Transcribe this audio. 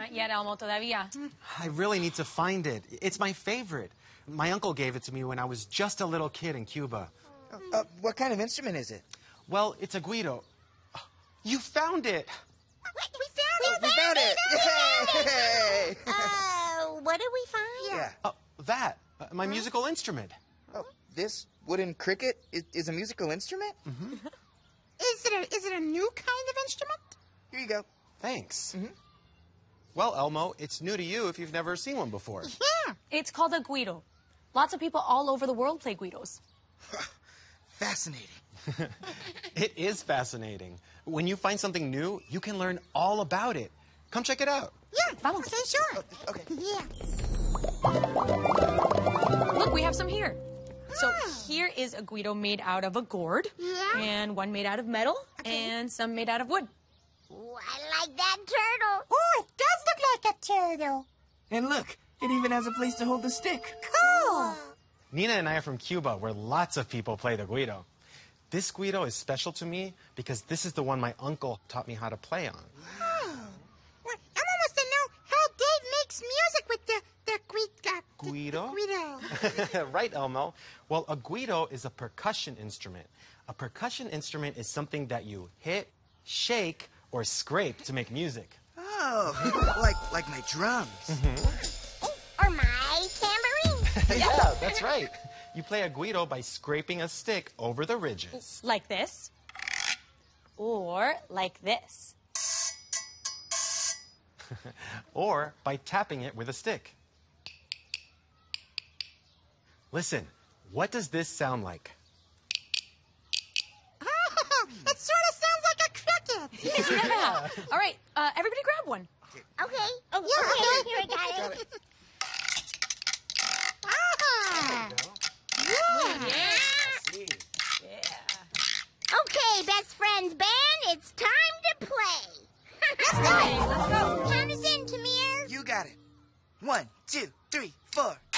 Not yet, Elmo, todavía. I really need to find it. It's my favorite. My uncle gave it to me when I was just a little kid in Cuba. What kind of instrument is it? Well, it's a guido. You found it! We found it! Yay! What did we find? Yeah. That. My musical instrument. Oh, this wooden cricket is a musical instrument? Mm-hmm. Is it a new kind of instrument? Here you go. Thanks. Mm-hmm. Well, Elmo, it's new to you if you've never seen one before. Yeah. It's called a guido. Lots of people all over the world play guidos. Fascinating. It is fascinating. When you find something new, you can learn all about it. Come check it out. Yeah. Vamos. Okay, sure. Okay. Yeah. Look, we have some here. So here is a guido made out of a gourd, Yeah. and one made out of metal, and some made out of wood. Ooh, I like that turtle. Oh, it does look like a turtle. And look, it even has a place to hold the stick. Cool. Nina and I are from Cuba, where lots of people play the guido. This guido is special to me because this is the one my uncle taught me how to play on. Oh. Well, Elmo wants to know how Dave makes music with the Guido? Guido. Right, Elmo. Well, a guido is a percussion instrument. A percussion instrument is something that you hit, shake, or scrape to make music. Oh, like my drums. Or my tambourine. Yeah, that's right. You play a guido by scraping a stick over the ridges. Like this, or like this. Or by tapping it with a stick. Listen, what does this sound like? Oh, it sort of sounds like a cricket. Yeah. All right, everybody grab one. Okay. Oh, yeah, Here, I got it. Ah. Yeah. Okay, best friends band, it's time to play. Let's go. Count us in, Tamir. You got it. 1, 2, 3, 4.